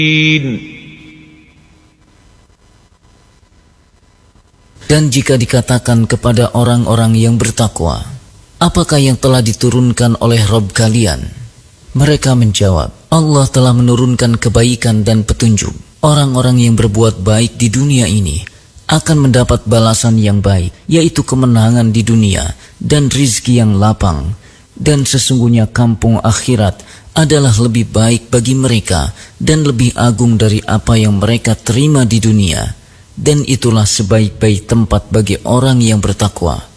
Dan jika dikatakan kepada orang-orang yang bertakwa, apakah yang telah diturunkan oleh Rabb kalian? Mereka menjawab, Allah telah menurunkan kebaikan dan petunjuk. Orang-orang yang berbuat baik di dunia ini akan mendapat balasan yang baik, yaitu kemenangan di dunia dan rizki yang lapang. Dan sesungguhnya kampung akhirat adalah lebih baik bagi mereka dan lebih agung dari apa yang mereka terima di dunia. Dan itulah sebaik-baik tempat bagi orang yang bertakwa.